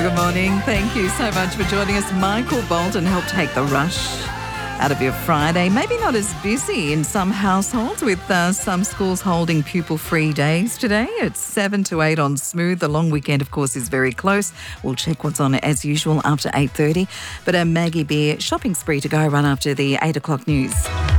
good morning. Thank you so much for joining us. Michael Bolton helped take the rush out of your Friday. Maybe not as busy in some households with some schools holding pupil-free days today. It's 7 to 8 on Smooth. The long weekend, of course, is very close. We'll check what's on as usual after 8:30. But a Maggie Beer shopping spree to go right after the 8 o'clock news.